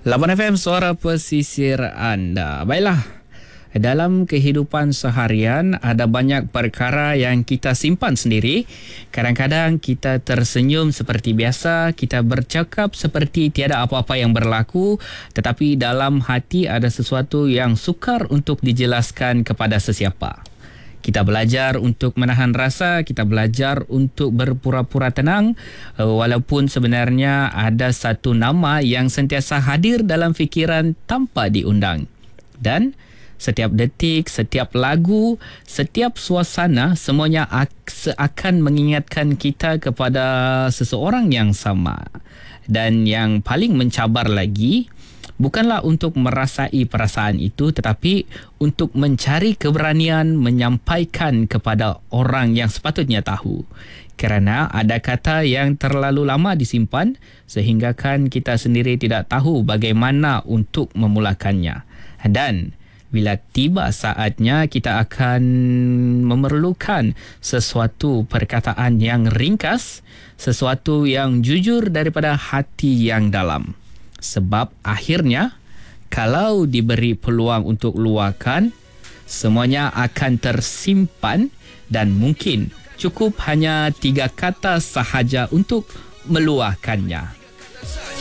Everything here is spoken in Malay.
8 FM Suara Pesisir anda. Baiklah, dalam kehidupan seharian ada banyak perkara yang kita simpan sendiri. Kadang-kadang kita tersenyum seperti biasa, kita bercakap seperti tiada apa-apa yang berlaku, tetapi dalam hati ada sesuatu yang sukar untuk dijelaskan kepada sesiapa. Kita belajar untuk menahan rasa, kita belajar untuk berpura-pura tenang, walaupun sebenarnya ada satu nama yang sentiasa hadir dalam fikiran tanpa diundang. Dan setiap detik, setiap lagu, setiap suasana, semuanya akan mengingatkan kita kepada seseorang yang sama. Dan yang paling mencabar lagi, bukanlah untuk merasai perasaan itu, tetapi untuk mencari keberanian menyampaikan kepada orang yang sepatutnya tahu. Kerana ada kata yang terlalu lama disimpan sehinggakan kita sendiri tidak tahu bagaimana untuk memulakannya. Dan bila tiba saatnya, kita akan memerlukan sesuatu perkataan yang ringkas, sesuatu yang jujur daripada hati yang dalam. Sebab akhirnya, kalau diberi peluang untuk luahkan, semuanya akan tersimpan dan mungkin cukup hanya 3 kata sahaja untuk meluahkannya.